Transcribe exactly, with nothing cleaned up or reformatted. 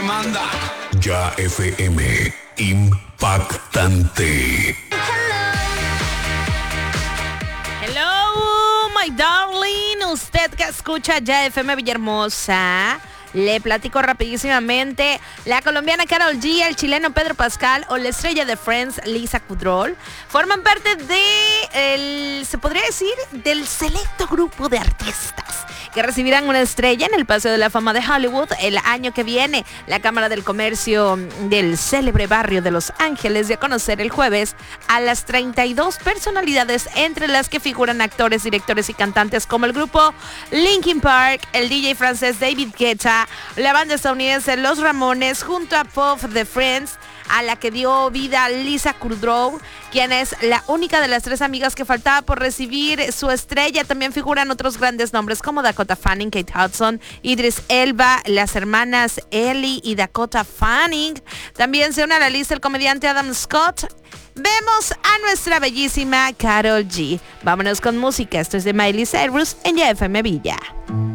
manda. Ya F M, impactante. Hello, my darling. Usted que escucha Ya F M Villahermosa. Le platico rapidísimamente. La colombiana Karol G, el chileno Pedro Pascal o la estrella de Friends, Lisa Kudrow, forman parte de, el, se podría decir, del selecto grupo de artistas que recibirán una estrella en el Paseo de la Fama de Hollywood el año que viene. La Cámara del Comercio del célebre barrio de Los Ángeles dio a conocer el jueves a las treinta y dos personalidades, entre las que figuran actores, directores y cantantes como el grupo Linkin Park, el D J francés David Guetta, la banda estadounidense Los Ramones, junto a Puff de Friends, a la que dio vida Lisa Kudrow, quien es la única de las tres amigas que faltaba por recibir su estrella. También figuran otros grandes nombres como Dakota Fanning, Kate Hudson, Idris Elba, las hermanas Ellie y Dakota Fanning. También se une a la lista el comediante Adam Scott. Vemos a nuestra bellísima Karol G. Vámonos con música. Esto es de Miley Cyrus en Ya F M Villa.